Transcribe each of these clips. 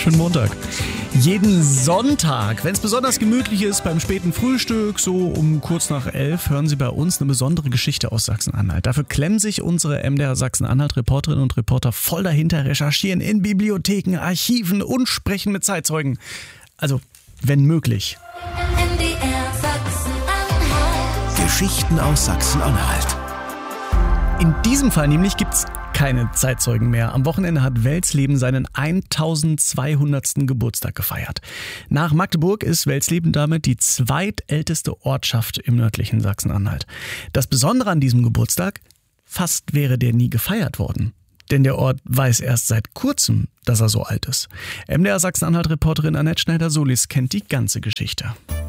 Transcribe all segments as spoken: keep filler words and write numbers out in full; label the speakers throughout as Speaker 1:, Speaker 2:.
Speaker 1: Schönen Montag. Jeden Sonntag, wenn es besonders gemütlich ist, beim späten Frühstück, so um kurz nach elf, hören Sie bei uns eine besondere Geschichte aus Sachsen-Anhalt. Dafür klemmen sich unsere M D R Sachsen-Anhalt-Reporterinnen und Reporter voll dahinter, recherchieren in Bibliotheken, Archiven und sprechen mit Zeitzeugen. Also, wenn möglich.
Speaker 2: M D R Sachsen-Anhalt.
Speaker 3: Geschichten aus Sachsen-Anhalt.
Speaker 1: In diesem Fall nämlich gibt's keine Zeitzeugen mehr. Am Wochenende hat Welsleben seinen eintausendzweihundertsten Geburtstag gefeiert. Nach Magdeburg ist Welsleben damit die zweitälteste Ortschaft im nördlichen Sachsen-Anhalt. Das Besondere an diesem Geburtstag, fast wäre der nie gefeiert worden. Denn der Ort weiß erst seit kurzem, dass er so alt ist. M D R Sachsen-Anhalt-Reporterin Annette Schneider-Solis kennt die ganze Geschichte.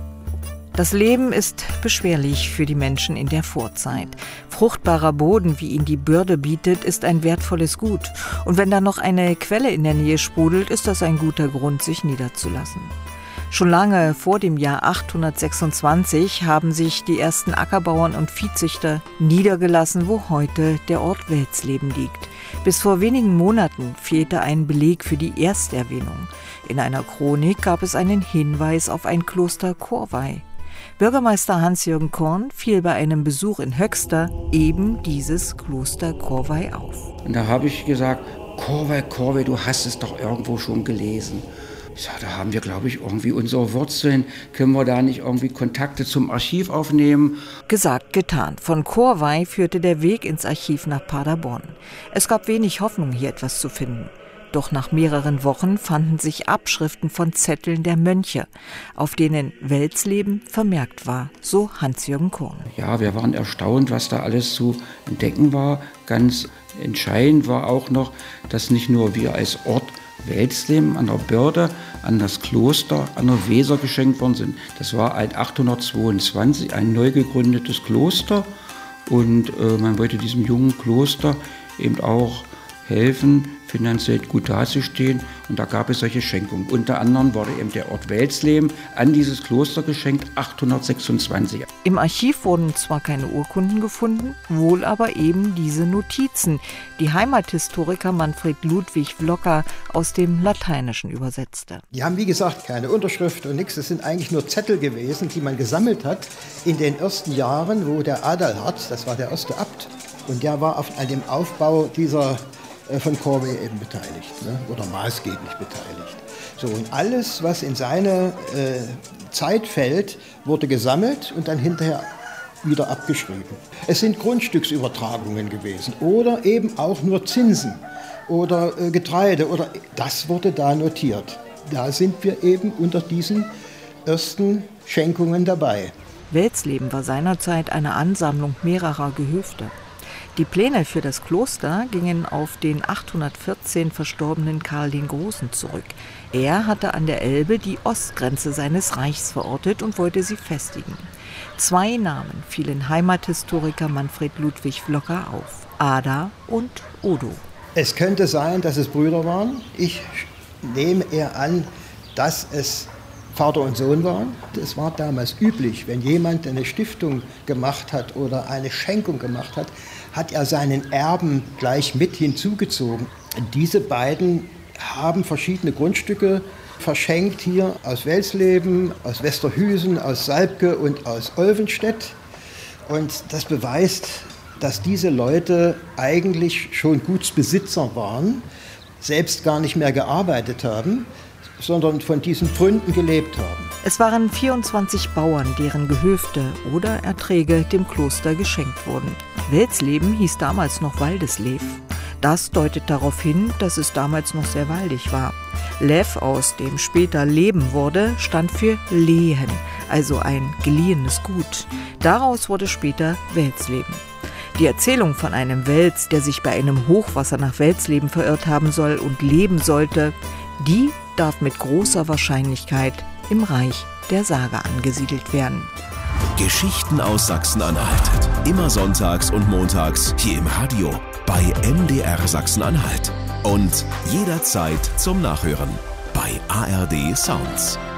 Speaker 4: Das Leben ist beschwerlich für die Menschen in der Vorzeit. Fruchtbarer Boden, wie ihn die Börde bietet, ist ein wertvolles Gut. Und wenn da noch eine Quelle in der Nähe sprudelt, ist das ein guter Grund, sich niederzulassen. Schon lange vor dem Jahr achthundertsechsundzwanzig haben sich die ersten Ackerbauern und Viehzüchter niedergelassen, wo heute der Ort Welsleben liegt. Bis vor wenigen Monaten fehlte ein Beleg für die Ersterwähnung. In einer Chronik gab es einen Hinweis auf ein Kloster Chorwey. Bürgermeister Hans-Jürgen Korn fiel bei einem Besuch in Höxter eben dieses Kloster Chorwey auf.
Speaker 5: Und da habe ich gesagt, Chorwey, Chorwey, du hast es doch irgendwo schon gelesen. Ich sage, da haben wir, glaube ich, irgendwie unsere Wurzeln. Können wir da nicht irgendwie Kontakte zum Archiv aufnehmen?
Speaker 4: Gesagt, getan. Von Chorwey führte der Weg ins Archiv nach Paderborn. Es gab wenig Hoffnung, hier etwas zu finden. Doch nach mehreren Wochen fanden sich Abschriften von Zetteln der Mönche, auf denen Welsleben vermerkt war, so Hans-Jürgen Korn.
Speaker 5: Ja, wir waren erstaunt, was da alles zu entdecken war. Ganz entscheidend war auch noch, dass nicht nur wir als Ort Welsleben an der Börde, an das Kloster, an der Weser geschenkt worden sind. Das war achthundertzweiundzwanzig ein neu gegründetes Kloster und äh, man wollte diesem jungen Kloster eben auch helfen, finanziell gut dazustehen. Und da gab es solche Schenkungen. Unter anderem wurde eben der Ort Welsleben an dieses Kloster geschenkt, achthundertsechsundzwanzig.
Speaker 4: Im Archiv wurden zwar keine Urkunden gefunden, wohl aber eben diese Notizen, die Heimathistoriker Manfred Ludwig Vlocker aus dem Lateinischen übersetzte.
Speaker 6: Die haben, wie gesagt, keine Unterschrift und nichts. Das sind eigentlich nur Zettel gewesen, die man gesammelt hat in den ersten Jahren, wo der Adalhard, das war der erste Abt, und der war auf, an dem Aufbau dieser von Chorwey eben beteiligt, ne? Oder maßgeblich beteiligt. So, und alles, was in seine äh, Zeit fällt, wurde gesammelt und dann hinterher wieder abgeschrieben. Es sind Grundstücksübertragungen gewesen oder eben auch nur Zinsen oder äh, Getreide, oder das wurde da notiert. Da sind wir eben unter diesen ersten Schenkungen dabei.
Speaker 4: Welsleben war seinerzeit eine Ansammlung mehrerer Gehöfte. Die Pläne für das Kloster gingen auf den achthundertvierzehn verstorbenen Karl den Großen zurück. Er hatte an der Elbe die Ostgrenze seines Reichs verortet und wollte sie festigen. Zwei Namen fielen Heimathistoriker Manfred Ludwig Vlocker auf: Ada und Odo.
Speaker 6: Es könnte sein, dass es Brüder waren. Ich nehme eher an, dass es Vater und Sohn waren. Es war damals üblich, wenn jemand eine Stiftung gemacht hat oder eine Schenkung gemacht hat, hat er seinen Erben gleich mit hinzugezogen. Diese beiden haben verschiedene Grundstücke verschenkt hier aus Welsleben, aus Westerhüsen, aus Salbke und aus Olvenstedt. Und das beweist, dass diese Leute eigentlich schon Gutsbesitzer waren, selbst gar nicht mehr gearbeitet haben, sondern von diesen Pfründen gelebt haben.
Speaker 4: Es waren vierundzwanzig Bauern, deren Gehöfte oder Erträge dem Kloster geschenkt wurden. Welsleben hieß damals noch Waldeslev. Das deutet darauf hin, dass es damals noch sehr waldig war. Lev, aus dem später Leben wurde, stand für Lehen, also ein geliehenes Gut. Daraus wurde später Welsleben. Die Erzählung von einem Wels, der sich bei einem Hochwasser nach Welsleben verirrt haben soll und leben sollte, die darf mit großer Wahrscheinlichkeit im Reich der Sage angesiedelt werden.
Speaker 3: Geschichten aus Sachsen-Anhalt. Immer sonntags und montags hier im Radio bei M D R Sachsen-Anhalt. Und jederzeit zum Nachhören bei A R D Sounds.